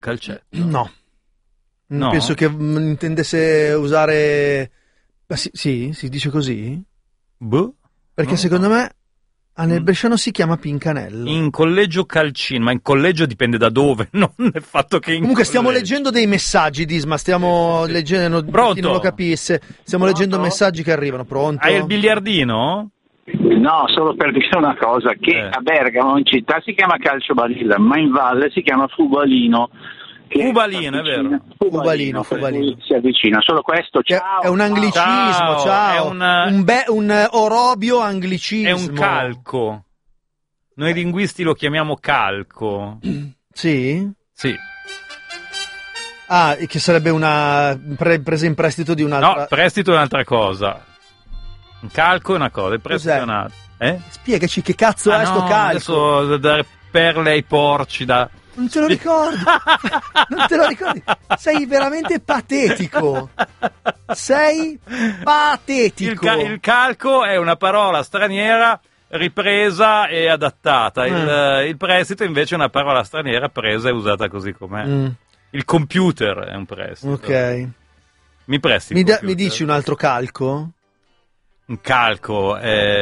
calcetto? No. No? Penso che intendesse usare... Sì, si dice così? Boh. Perché secondo me nel bresciano si chiama Pincanello. In collegio calcino, ma in collegio dipende da dove, non nel fatto che Comunque stiamo leggendo dei messaggi, Disma, stiamo leggendo, Pronto? chi non lo capisse, stiamo leggendo messaggi che arrivano. Pronto? Hai il biliardino? No, solo per dire una cosa, che a Bergamo in città si chiama calcio balilla, ma in valle si chiama fubalino. Fubalino, è vero. Fubalino. Si avvicina, solo questo, ciao. È un anglicismo, ciao. È un orobio anglicismo. È un calco. Noi linguisti lo chiamiamo calco. Sì? Sì. Ah, che sarebbe una presa in prestito di un'altra... No, prestito è un'altra cosa. Un calco è una cosa, il prestito è un'altra. Spiegaci che cazzo è sto calco. Adesso da dare perle ai porci da... Non te lo ricordi? Non te lo ricordi? Sei veramente patetico. Sei patetico. Il calco è una parola straniera ripresa e adattata. Il prestito invece è una parola straniera presa e usata così com'è. Il computer è un prestito. Ok. Mi presti? Mi dici un altro calco? Un calco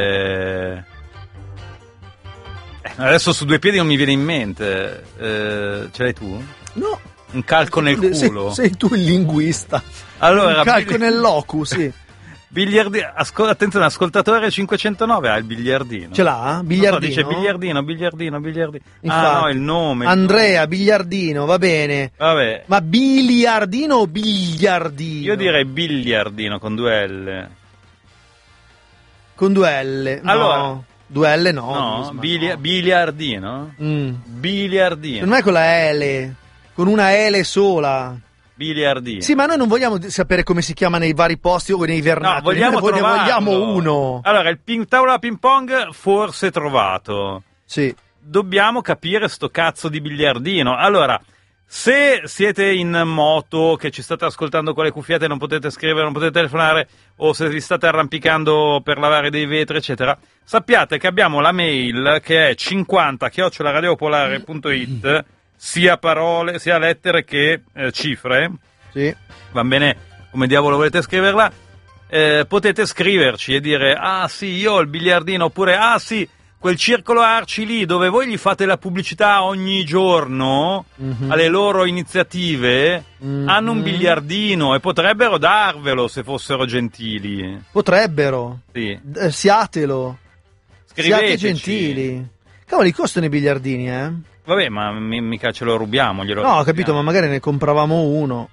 adesso su due piedi non mi viene in mente. Ce l'hai tu? No. Un calco nel culo. Sei tu il linguista. Allora, un calco nel locu, sì. Biliardino. Attenzione, ascoltatore 509 ha il biliardino. Ce l'ha? Biliardino? Dice biliardino. Infatti, no, il nome. Andrea, biliardino, va bene. Vabbè. Ma biliardino o bigliardino? Io direi biliardino con due L. Con due L. No. Allora. Due L no. No, biliardino? Biliardino. Non è con la L, con una L sola. Biliardino. Sì, ma noi non vogliamo sapere come si chiama nei vari posti o nei vernacoli. No, ne vogliamo uno. Allora, tavola da ping pong forse trovato. Sì. Dobbiamo capire sto cazzo di biliardino. Allora, se siete in moto, che ci state ascoltando con le cuffiette, non potete scrivere, non potete telefonare, o se vi state arrampicando per lavare dei vetri, eccetera, sappiate che abbiamo la mail che è 50@radiopolare.it, sia parole, sia lettere che cifre. Sì. Va bene, come diavolo volete scriverla? Potete scriverci e dire: ah sì, io ho il biliardino, oppure ah sì, quel circolo Arci lì dove voi gli fate la pubblicità ogni giorno alle loro iniziative, hanno un biliardino e potrebbero darvelo se fossero gentili. Potrebbero. Sì. Siatelo. Scriveteci. Siate gentili. Cavoli, costano i biliardini, eh? Vabbè, ma mica ce lo rubiamo. No, ho capito, ma magari ne compravamo uno.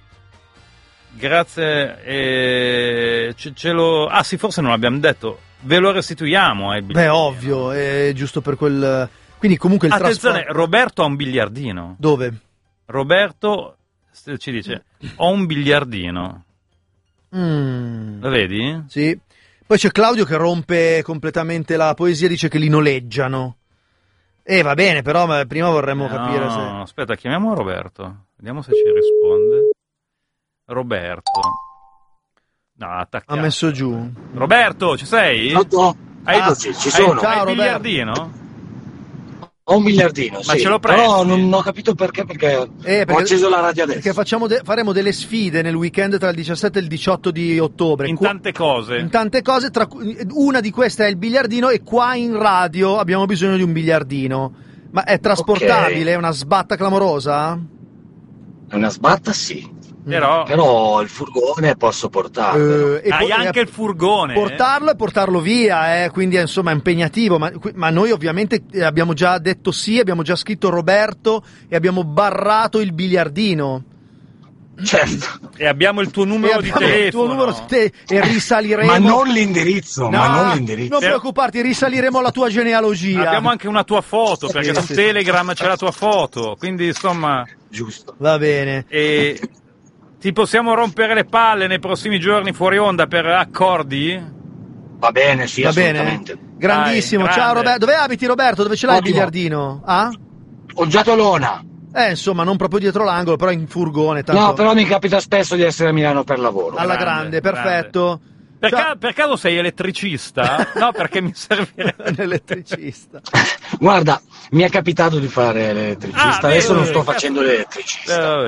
Grazie. Ah sì, forse non l'abbiamo detto. Ve lo restituiamo, il biliardino. Beh, ovvio, è giusto per quel... Quindi comunque il attenzione, Roberto ha un biliardino. Dove? Roberto ci dice: ho un biliardino. Lo vedi? Sì. Poi c'è Claudio che rompe completamente la poesia, dice che li noleggiano. Va bene, però prima vorremmo capire se... Aspetta, chiamiamo Roberto. Vediamo se ci risponde. Roberto. No, attaccato. Ha messo giù. Roberto, ci sei? Ci sono. Hai il biliardino? Ho un biliardino, ma sì. ce lo presti? Però non ho capito perché ho acceso la radio adesso. Perché faremo delle sfide nel weekend tra il 17 e il 18 di ottobre. In tante cose. Una di queste è il biliardino, e qua in radio abbiamo bisogno di un biliardino. Ma è trasportabile? Okay. È una sbatta clamorosa? È una sbatta, sì. Però il furgone posso portarlo. Hai anche il furgone. Portarlo e portarlo via, quindi insomma è impegnativo, ma noi ovviamente abbiamo già detto sì, abbiamo già scritto Roberto e abbiamo barrato il biliardino. Certo. E abbiamo il tuo numero di telefono. Il tuo numero e risaliremo. Ma non l'indirizzo, Non preoccuparti, risaliremo alla tua genealogia. Abbiamo anche una tua foto, perché su Telegram c'è la tua foto, quindi insomma... Giusto. Va bene. E ti possiamo rompere le palle nei prossimi giorni fuori onda per accordi? Va bene, sì, va assolutamente. Bene. Grandissimo. Dai, ciao Roberto. Dove abiti, Roberto? Dove ce l'hai il biliardino? Oggiatolona. Insomma, non proprio dietro l'angolo, però in furgone. Tanto... No, però mi capita spesso di essere a Milano per lavoro. Alla grande, perfetto. Per caso sei elettricista? No, perché mi servirebbe un elettricista. Guarda, mi è capitato di fare l'elettricista, adesso non sto facendo l'elettricista.